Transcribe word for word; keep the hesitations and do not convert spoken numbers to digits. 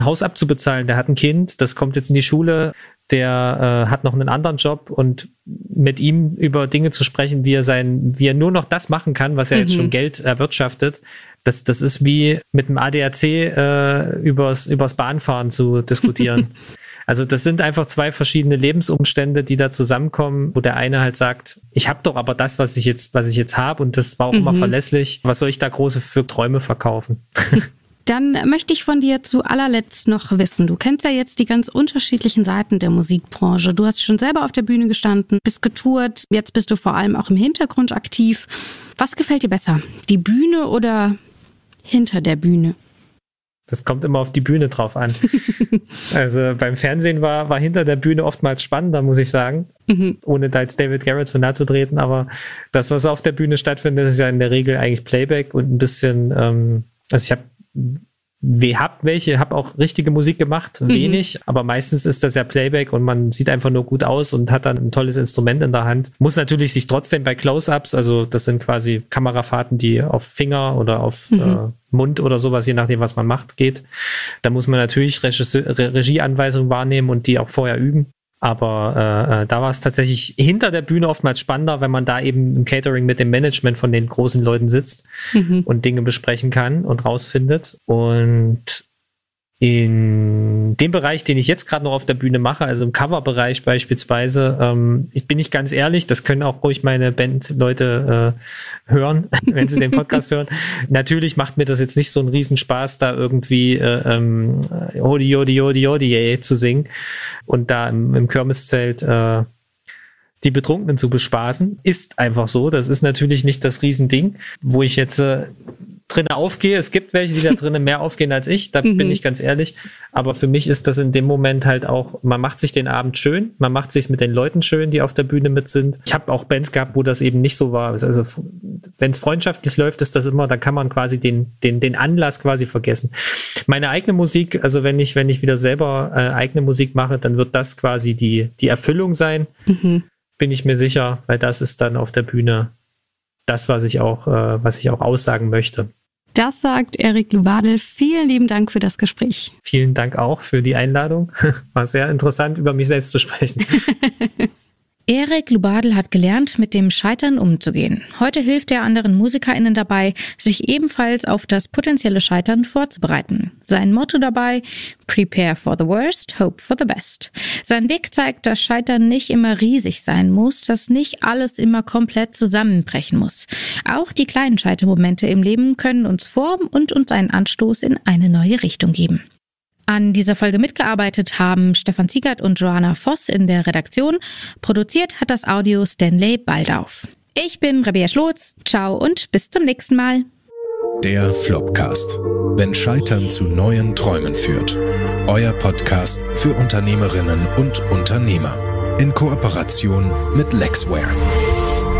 Haus abzubezahlen. Der hat ein Kind, das kommt jetzt in die Schule, der äh, hat noch einen anderen Job und mit ihm über Dinge zu sprechen, wie er sein, wie er nur noch das machen kann, was er mhm. jetzt schon Geld erwirtschaftet, das, das ist wie mit dem A D A C äh, übers, übers Bahnfahren zu diskutieren. Also das sind einfach zwei verschiedene Lebensumstände, die da zusammenkommen, wo der eine halt sagt, ich habe doch aber das, was ich jetzt, was ich jetzt habe und das war auch mhm. immer verlässlich. Was soll ich da große für Träume verkaufen? Dann möchte ich von dir zu allerletzt noch wissen, du kennst ja jetzt die ganz unterschiedlichen Seiten der Musikbranche. Du hast schon selber auf der Bühne gestanden, bist getourt, jetzt bist du vor allem auch im Hintergrund aktiv. Was gefällt dir besser, die Bühne oder hinter der Bühne? Das kommt immer auf die Bühne drauf an. Also beim Fernsehen war, war hinter der Bühne oftmals spannender, muss ich sagen, mhm. ohne da jetzt David Garrett so nahe zu treten. Aber das, was auf der Bühne stattfindet, ist ja in der Regel eigentlich Playback und ein bisschen, ähm, also ich habe hab welche, habe auch richtige Musik gemacht, wenig, mhm. aber meistens ist das ja Playback und man sieht einfach nur gut aus und hat dann ein tolles Instrument in der Hand. Muss natürlich sich trotzdem bei Close-Ups, also das sind quasi Kamerafahrten, die auf Finger oder auf mhm. äh, Mund oder sowas, je nachdem, was man macht, geht. Da muss man natürlich Regisseur, Regieanweisungen wahrnehmen und die auch vorher üben. Aber äh, da war es tatsächlich hinter der Bühne oftmals spannender, wenn man da eben im Catering mit dem Management von den großen Leuten sitzt mhm. und Dinge besprechen kann und rausfindet. Und in dem Bereich, den ich jetzt gerade noch auf der Bühne mache, also im Coverbereich beispielsweise, ähm, ich bin nicht ganz ehrlich, das können auch ruhig meine Bandleute äh, hören, wenn sie den Podcast hören. Natürlich macht mir das jetzt nicht so einen Riesenspaß, da irgendwie äh, ähm, Odi, Odi, Odi, Odi, ey, zu singen und da im, im Kirmeszelt äh, die Betrunkenen zu bespaßen. Ist einfach so, das ist natürlich nicht das Riesending, wo ich jetzt äh, drinnen aufgehe. Es gibt welche, die da drinnen mehr aufgehen als ich, da mhm. bin ich ganz ehrlich. Aber für mich ist das in dem Moment halt auch, man macht sich den Abend schön, man macht sich mit den Leuten schön, die auf der Bühne mit sind. Ich habe auch Bands gehabt, wo das eben nicht so war. Also wenn es freundschaftlich läuft, ist das immer, da kann man quasi den, den, den Anlass quasi vergessen. Meine eigene Musik, also wenn ich, wenn ich wieder selber äh, eigene Musik mache, dann wird das quasi die, die Erfüllung sein. Mhm. Bin ich mir sicher, weil das ist dann auf der Bühne das, was ich auch, äh, was ich auch aussagen möchte. Das sagt Erik Lubadel. Vielen lieben Dank für das Gespräch. Vielen Dank auch für die Einladung. War sehr interessant, über mich selbst zu sprechen. Erik Lubadel hat gelernt, mit dem Scheitern umzugehen. Heute hilft er anderen MusikerInnen dabei, sich ebenfalls auf das potenzielle Scheitern vorzubereiten. Sein Motto dabei: Prepare for the worst, hope for the best. Sein Weg zeigt, dass Scheitern nicht immer riesig sein muss, dass nicht alles immer komplett zusammenbrechen muss. Auch die kleinen Scheitermomente im Leben können uns formen und uns einen Anstoß in eine neue Richtung geben. An dieser Folge mitgearbeitet haben Stefan Ziegert und Joanna Voss in der Redaktion. Produziert hat das Audio Stanley Baldauf. Ich bin Rabea Schlotz. Ciao und bis zum nächsten Mal. Der Flopcast. Wenn Scheitern zu neuen Träumen führt. Euer Podcast für Unternehmerinnen und Unternehmer. In Kooperation mit Lexware.